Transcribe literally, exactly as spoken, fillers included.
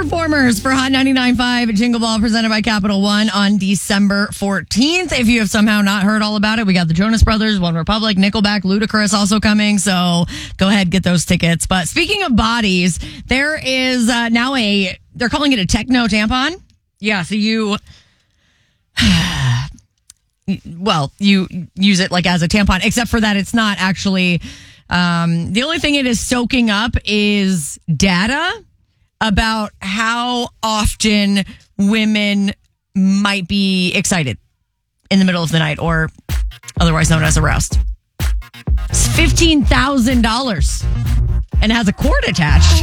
performers for Hot ninety-nine point five Jingle Ball presented by Capital One on December fourteenth. If you have somehow not heard all about it, we got the Jonas Brothers, One Republic, Nickelback, Ludacris also coming. So go ahead, get those tickets. But speaking of bodies, there is uh, now a, they're calling it a techno tampon. Yeah, so you, well, you use it like as a tampon, except for that it's not actually, um, the only thing it is soaking up is data about how often women might be excited in the middle of the night, or otherwise known as aroused. It's fifteen thousand dollars and has a cord attached.